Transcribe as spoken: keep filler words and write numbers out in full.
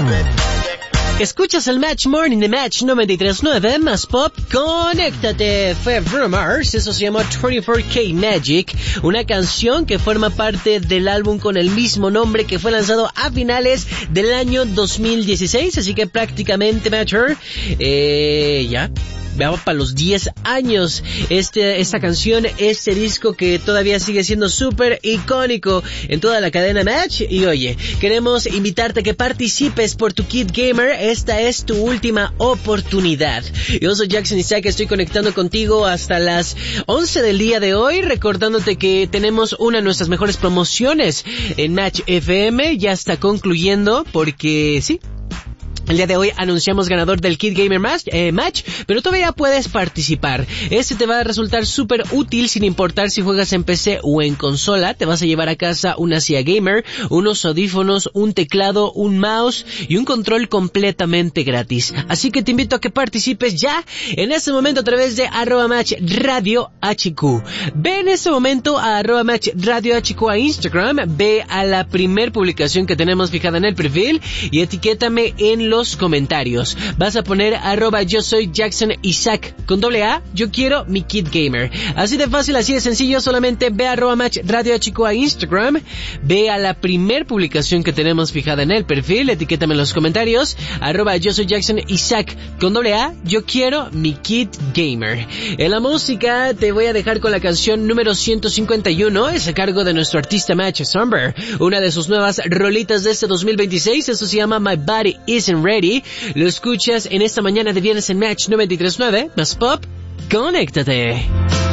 Escuchas el Match Morning de Match noventa y tres punto nueve, más pop, conéctate. Fue Rumors, eso se llama veinticuatro K Magic, una canción que forma parte del álbum con el mismo nombre que fue lanzado a finales del año dos mil dieciséis, así que prácticamente, Matcher, eh, ya... Veamos para los diez años este, esta canción, este disco que todavía sigue siendo súper icónico en toda la cadena Match. Y oye, queremos invitarte a que participes por tu Kid Gamer. Esta es tu última oportunidad. Yo soy Jackson Isaac, estoy conectando contigo hasta las once del día de hoy, recordándote que tenemos una de nuestras mejores promociones en Match F M. Ya está concluyendo porque sí, el día de hoy anunciamos ganador del Kid Gamer Match, eh, Match, pero todavía puedes participar. Este te va a resultar súper útil sin importar si juegas en P C o en consola. Te vas a llevar a casa una silla gamer, unos audífonos, un teclado, un mouse y un control completamente gratis. Así que te invito a que participes ya en este momento a través de arroba match radio H Q. Ve en este momento a arroba match radio H Q a Instagram, ve a la primer publicación que tenemos fijada en el perfil y etiquétame en los comentarios. Vas a poner arroba yo soy Jackson Isaac con doble A, yo quiero mi Kid Gamer. Así de fácil, así de sencillo, solamente ve a arroba match radio chico a Instagram, ve a la primer publicación que tenemos fijada en el perfil, etiquétame en los comentarios, arroba yo soy Jackson Isaac con doble A, yo quiero mi Kid Gamer. En la música te voy a dejar con la canción número ciento cincuenta y uno, es a cargo de nuestro artista Match Somber, una de sus nuevas rolitas de este dos mil veintiséis, eso se llama My Body Isn't Ready. Lo escuchas en esta mañana de viernes en Match noventa y tres punto nueve, más pop, conéctate.